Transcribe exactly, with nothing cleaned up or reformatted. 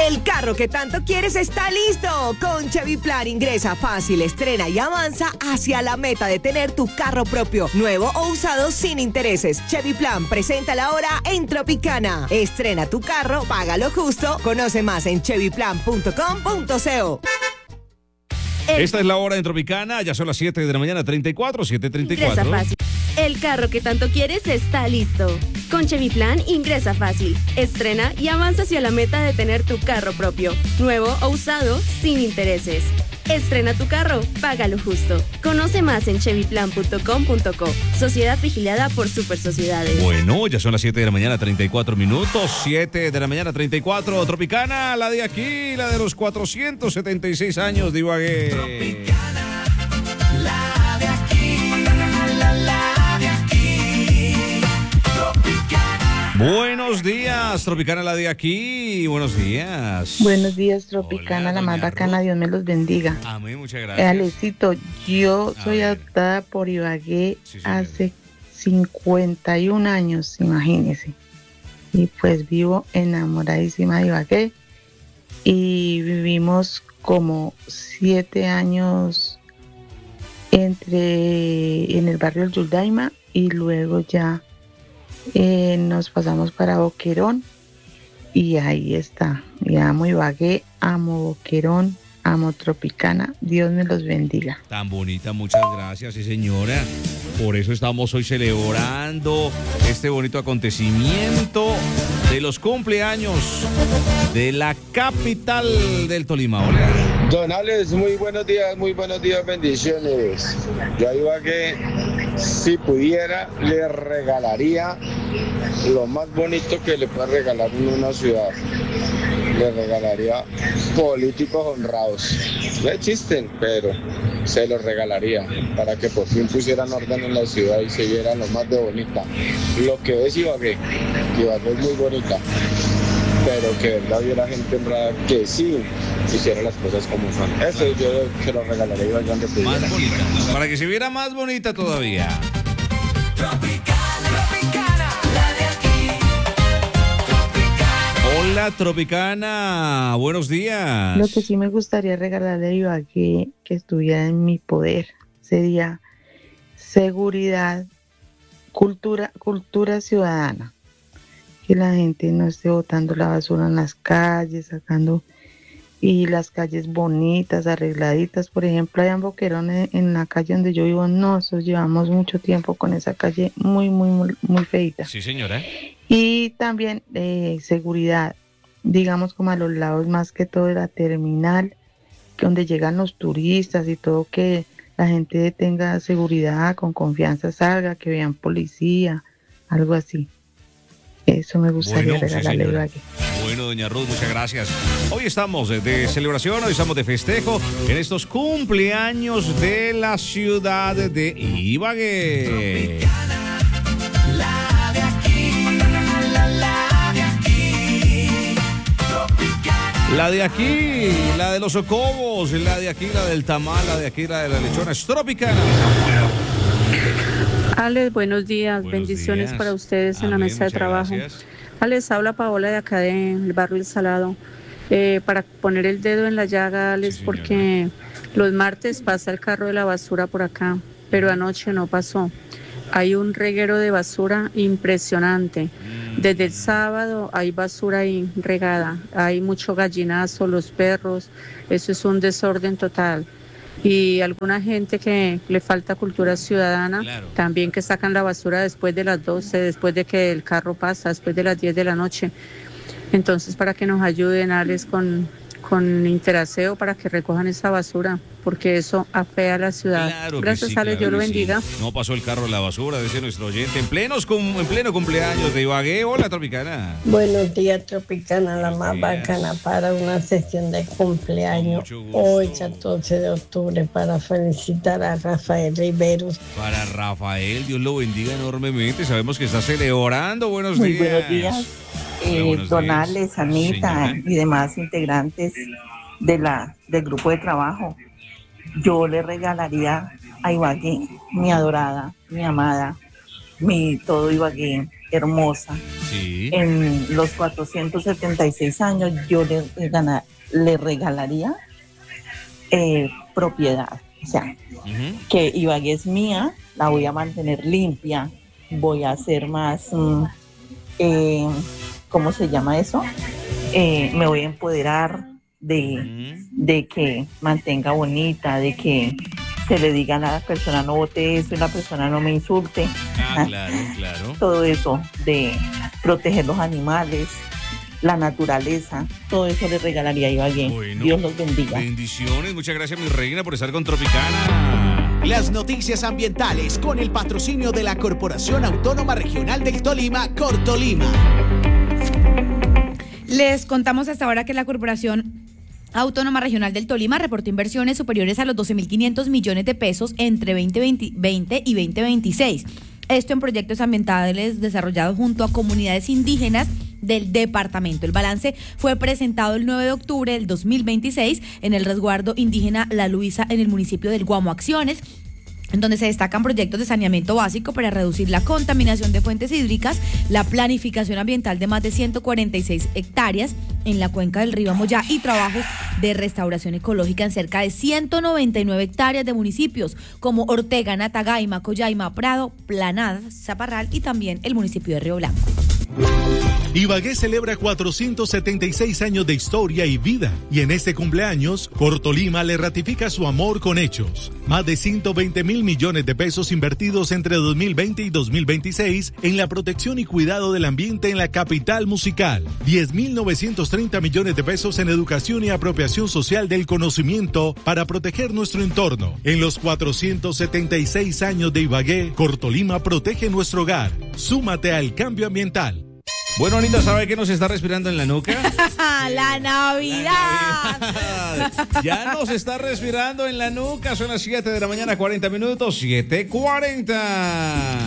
El carro que tanto quieres está listo. Con Chevy Plan ingresa fácil, estrena y avanza hacia la meta de tener tu carro propio, nuevo o usado sin intereses. Chevy Plan presenta la hora en Tropicana. Estrena tu carro, paga lo justo. Conoce más en chevy plan punto com punto co. Esta es la hora en Tropicana, ya son las siete de la mañana, treinta y cuatro, siete treinta y cuatro. Ingresa fácil. El carro que tanto quieres está listo. Con Chevy Plan ingresa fácil, estrena y avanza hacia la meta de tener tu carro propio, nuevo o usado, sin intereses. Estrena tu carro, paga lo justo. Conoce más en chevy plan punto com punto co. Sociedad vigilada por Super Sociedades. Bueno, ya son las siete de la mañana, treinta y cuatro minutos. siete de la mañana, treinta y cuatro. Tropicana, la de aquí, la de los cuatrocientos setenta y seis años de Ibagué. Tropicana, la de aquí, la, la de aquí. Tropicana. Buenos días, Tropicana, la de aquí. Buenos días. Buenos días, Tropicana, Hola, la más doña bacana, Ruth. Dios me los bendiga. Amén, muchas Eh, gracias. Alecito, yo A soy ver. adoptada por Ibagué Sí, señora. hace cincuenta y un años, imagínese. Y pues vivo enamoradísima de Ibagué. Y vivimos como siete años entre en el barrio El Yuldaima y luego ya eh, nos pasamos para Boquerón. Y ahí está, y amo Ibagué, amo Boquerón, amo Tropicana, Dios me los bendiga. Tan bonita, muchas gracias, sí señora. Por eso estamos hoy celebrando este bonito acontecimiento de los cumpleaños de la capital del Tolima. Hola. Don Alex, muy buenos días, muy buenos días, bendiciones. Yo a Ibagué, si pudiera, le regalaría lo más bonito que le puede regalar en una ciudad. Le regalaría políticos honrados. No existen, pero se los regalaría para que por fin pusieran orden en la ciudad y se viera lo más de bonita. Lo que es Ibagué, Ibagué es muy bonita, pero que de verdad hubiera gente honrada que sí hiciera las cosas como son. Eso yo se lo regalaría a Ibagué donde pudiera. Más bonita, para que se viera más bonita todavía. Tropicana, Tropicana, la de aquí. Tropicana. Hola, Tropicana, buenos días. Lo que sí me gustaría regalarle a Ibagué, que estuviera en mi poder, sería seguridad, cultura, cultura ciudadana. Que la gente no esté botando la basura en las calles, sacando, y las calles bonitas, arregladitas. Por ejemplo, allá en Boquerón, en, en la calle donde yo vivo, nosotros llevamos mucho tiempo con esa calle muy, muy, muy, muy feita. Sí, señora. Y también eh, seguridad, digamos como a los lados más que todo de la terminal, que donde llegan los turistas y todo, que la gente tenga seguridad, con confianza salga, que vean policía, algo así. Eso me gustaría Bueno, sí, regalarle a señora. Ibagué. Bueno, doña Ruth, muchas gracias. Hoy estamos de, de celebración, hoy estamos de festejo en estos cumpleaños de la ciudad de Ibagué. La de aquí, la, la de aquí. Tropicana. La de aquí, la de los socobos, la de aquí, la del tamal, la de aquí, la de la lechona, es Tropicana. Alex, buenos días, Buenos bendiciones días. para ustedes en la Amén, mesa de muchas trabajo. gracias. Alex, habla Paola de acá del barrio El Salado. Eh, para poner el dedo en la llaga, Alex, Sí, señora. porque los martes pasa el carro de la basura por acá, pero anoche no pasó. Hay un reguero de basura impresionante. Desde el sábado hay basura ahí regada, hay mucho gallinazo, los perros, eso es un desorden total. Y alguna gente que le falta cultura ciudadana, Claro. también que sacan la basura después de las doce, después de que el carro pasa, después de las diez de la noche. Entonces, para que nos ayuden, Alex, con, con Interaseo, para que recojan esa basura, porque eso afea a la ciudad. Claro que Gracias, sí, Alex, claro Dios lo que sí. bendiga. No pasó el carro de la basura, dice nuestro oyente. En, plenos cum- en pleno cumpleaños de Ibagué. Hola, Tropicana. Buenos días, Tropicana, la más días. bacana para una sesión de cumpleaños Con mucho gusto. hoy, catorce de octubre, para felicitar a Rafael Riveros. Para Rafael, Dios lo bendiga enormemente. Sabemos que está celebrando. Buenos Muy días. buenos días, eh, Hola, buenos don días. Alex, Anita Señora. y demás integrantes de la, del grupo de trabajo. Yo le regalaría a Ibagué, mi adorada, mi amada, mi todo Ibagué, hermosa. Sí. En los cuatrocientos setenta y seis años yo le, gana- le regalaría eh, propiedad. O sea, Ujú. que Ibagué es mía, la voy a mantener limpia, voy a hacer más, mm, eh, ¿cómo se llama eso? Eh, me voy a empoderar de, de que mantenga bonita, de que se le diga a la persona no vote eso y la persona no me insulte. Ah, claro, claro. Todo eso de proteger los animales, la naturaleza, todo eso le regalaría a Ibagué. Bueno. Dios los bendiga. Bendiciones, muchas gracias mi reina por estar con Tropicana. Las noticias ambientales con el patrocinio de la Corporación Autónoma Regional del Tolima, Cortolima. Les contamos hasta ahora que la Corporación Autónoma Regional del Tolima reportó inversiones superiores a los doce mil quinientos millones de pesos entre veinte veinte y veinte veintiséis. Esto en proyectos ambientales desarrollados junto a comunidades indígenas del departamento. El balance fue presentado el nueve de octubre del dos mil veintiséis en el resguardo indígena La Luisa en el municipio del Guamo. Acciones en donde se destacan proyectos de saneamiento básico para reducir la contaminación de fuentes hídricas, la planificación ambiental de más de ciento cuarenta y seis hectáreas en la cuenca del río Amoyá y trabajos de restauración ecológica en cerca de ciento noventa y nueve hectáreas de municipios como Ortega, Natagaima, Collaima, Prado, Planadas, Zaparral y también el municipio de Río Blanco. Ibagué celebra cuatrocientos setenta y seis años de historia y vida, y en este cumpleaños, Cortolima le ratifica su amor con hechos. Más de ciento veinte mil millones de pesos invertidos entre dos mil veinte y dos mil veintiséis en la protección y cuidado del ambiente en la capital musical. diez mil novecientos treinta millones de pesos en educación y apropiación social del conocimiento para proteger nuestro entorno. En los cuatrocientos setenta y seis años de Ibagué, Cortolima protege nuestro hogar. Súmate al cambio ambiental. Bueno, Anita, ¿sabe qué nos está respirando en la nuca? ¡La Navidad! Ya nos está respirando en la nuca. Son las siete de la mañana, cuarenta minutos. siete cuarenta.